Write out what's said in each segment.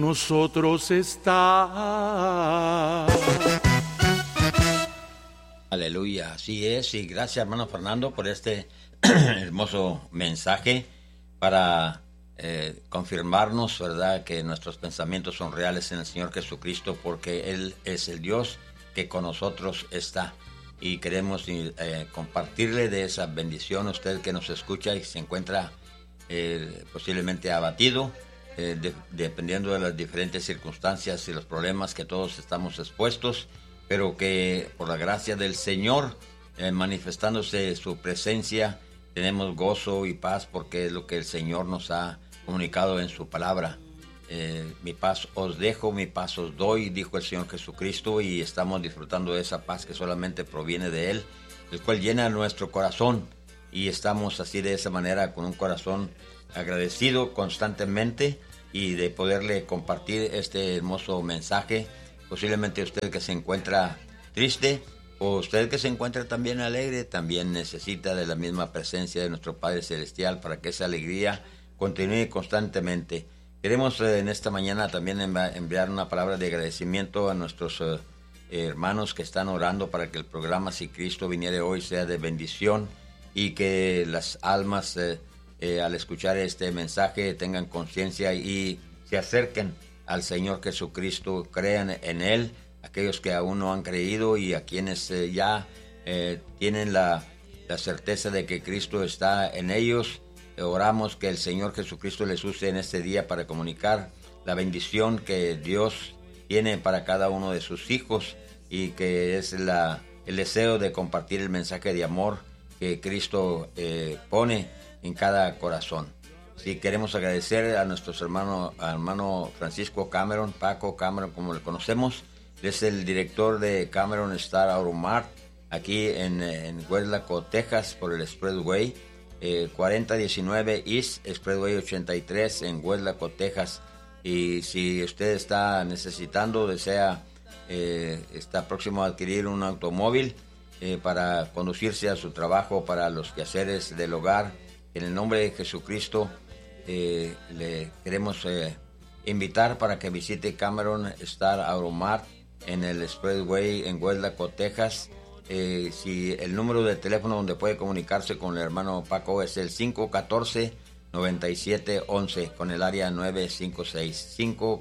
nosotros está. Aleluya, así es, y gracias hermano Fernando por este hermoso mensaje para confirmarnos, ¿verdad?, que nuestros pensamientos son reales en el Señor Jesucristo, porque Él es el Dios que con nosotros está. Y queremos compartirle de esa bendición a usted que nos escucha y se encuentra posiblemente abatido, dependiendo de las diferentes circunstancias y los problemas que todos estamos expuestos, pero que por la gracia del Señor, manifestándose su presencia, tenemos gozo y paz, porque es lo que el Señor nos ha comunicado en su palabra. Mi paz os dejo, mi paz os doy, dijo el Señor Jesucristo, y estamos disfrutando de esa paz que solamente proviene de Él, el cual llena nuestro corazón, y estamos así de esa manera con un corazón agradecido constantemente y de poderle compartir este hermoso mensaje. Posiblemente usted que se encuentra triste o usted que se encuentra también alegre, también necesita de la misma presencia de nuestro Padre Celestial para que esa alegría continúe constantemente. Queremos en esta mañana también enviar una palabra de agradecimiento a nuestros hermanos que están orando para que el programa Si Cristo Viniere Hoy sea de bendición, y que las almas al escuchar este mensaje tengan conciencia y se acerquen al Señor Jesucristo, crean en Él, aquellos que aún no han creído y a quienes ya tienen la certeza de que Cristo está en ellos. Oramos que el Señor Jesucristo les use en este día para comunicar la bendición que Dios tiene para cada uno de sus hijos, y que es el deseo de compartir el mensaje de amor que Cristo pone en cada corazón. Sí, queremos agradecer a nuestros hermano Francisco Cameron, Paco Cameron, como le conocemos. Es el director de Cameron Star Auto Mart, aquí en Westlaco, Texas, por el Expressway, 4019 East Expressway 83 en Westlaco, Texas. Y si usted está necesitando, está próximo a adquirir un automóvil para conducirse a su trabajo, para los quehaceres del hogar, en el nombre de Jesucristo, le queremos invitar para que visite Cameron Star Auto Mart en el Expressway en Westlaco, Texas. Si el número de teléfono donde puede comunicarse con el hermano Paco es el 514-9711 con el área 956,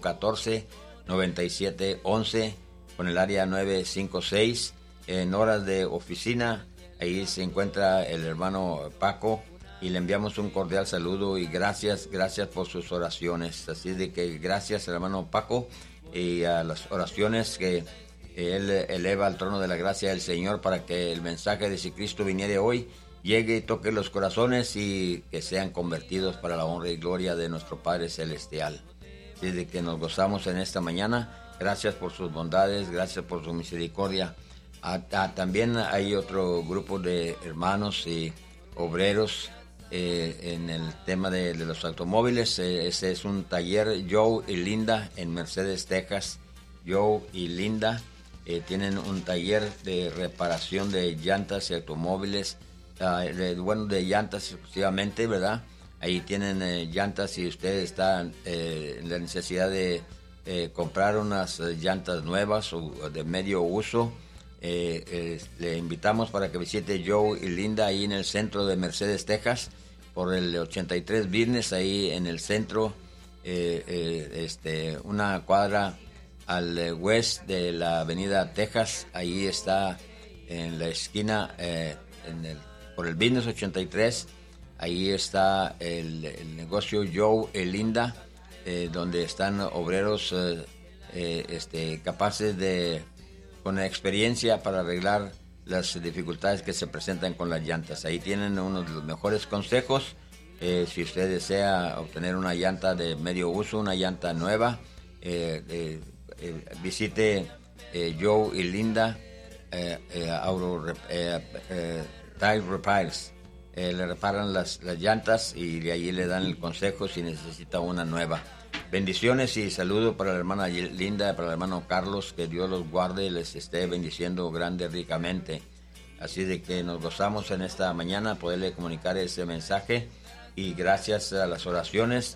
514-9711 con el área 956. En horas de oficina, ahí se encuentra el hermano Paco, y le enviamos un cordial saludo y gracias por sus oraciones. Así de que gracias al hermano Paco y a las oraciones que él eleva al trono de la gracia del Señor para que el mensaje de Si Cristo Viniere Hoy llegue y toque los corazones y que sean convertidos para la honra y gloria de nuestro Padre Celestial. Así de que nos gozamos en esta mañana. Gracias por sus bondades, gracias por su misericordia. También hay otro grupo de hermanos y obreros en el tema de los automóviles. Ese es un taller Joe y Linda en Mercedes, Texas. Joe y Linda tienen un taller de reparación de llantas y automóviles, de llantas exclusivamente, ¿verdad? Ahí tienen llantas, y usted está en la necesidad de comprar unas llantas nuevas o de medio uso. Le invitamos para que visite Joe y Linda ahí en el centro de Mercedes, Texas, por el 83 Business, ahí en el centro, una cuadra al west de la avenida Texas. Ahí está en la esquina, por el Business 83, ahí está el negocio Joe y Linda, donde están obreros capaces de, con experiencia para arreglar las dificultades que se presentan con las llantas. Ahí tienen uno de los mejores consejos. Si usted desea obtener una llanta de medio uso, una llanta nueva, visite Joe y Linda Tire Repairs. Le reparan las llantas y de allí le dan el consejo si necesita una nueva. Bendiciones y saludo para la hermana Linda, para el hermano Carlos, que Dios los guarde y les esté bendiciendo grande, ricamente. Así de que nos gozamos en esta mañana poderle comunicar ese mensaje, y gracias a las oraciones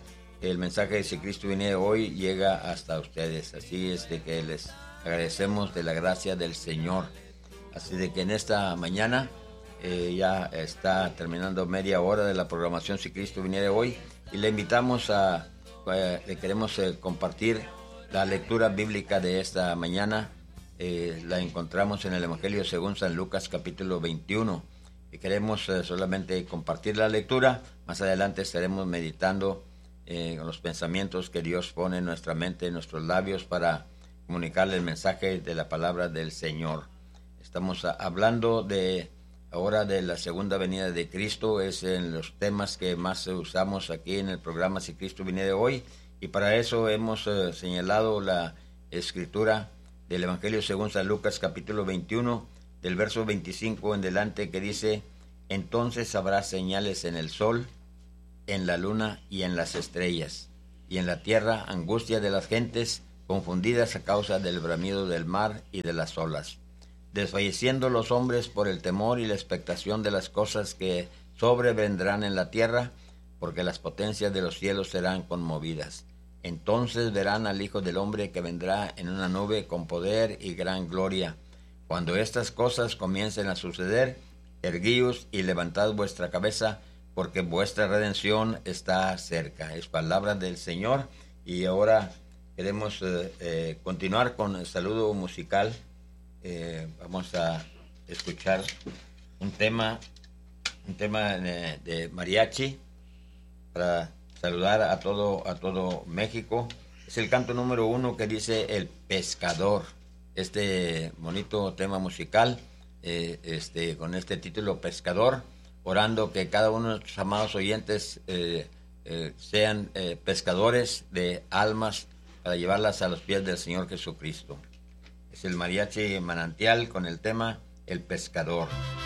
el mensaje de Si Cristo viene hoy llega hasta ustedes. Así es de que les agradecemos de la gracia del Señor. Así de que en esta mañana ya está terminando media hora de la programación Si Cristo viniera hoy, y le invitamos le queremos compartir la lectura bíblica de esta mañana. La encontramos en el Evangelio según San Lucas capítulo 21, y queremos solamente compartir la lectura. Más adelante estaremos meditando con los pensamientos que Dios pone en nuestra mente, en nuestros labios, para comunicarle el mensaje de la palabra del Señor. Estamos hablando ahora de la segunda venida de Cristo. Es en los temas que más usamos aquí en el programa Si Cristo viene hoy, y para eso hemos señalado la escritura del Evangelio según San Lucas capítulo 21, del verso 25 en delante, que dice: entonces habrá señales en el sol, en la luna y en las estrellas, y en la tierra angustia de las gentes, confundidas a causa del bramido del mar y de las olas, desfalleciendo los hombres por el temor y la expectación de las cosas que sobrevendrán en la tierra, porque las potencias de los cielos serán conmovidas. Entonces verán al Hijo del Hombre que vendrá en una nube con poder y gran gloria. Cuando estas cosas comiencen a suceder, erguíos y levantad vuestra cabeza, porque vuestra redención está cerca. Es palabra del Señor. Y ahora queremos continuar con el saludo musical. Vamos a escuchar un tema de mariachi para saludar a todo México. Es el canto número 1 que dice El Pescador. Este bonito tema musical, con este título Pescador, orando que cada uno de nuestros amados oyentes sean pescadores de almas para llevarlas a los pies del Señor Jesucristo. Es el mariachi Manantial con el tema El Pescador.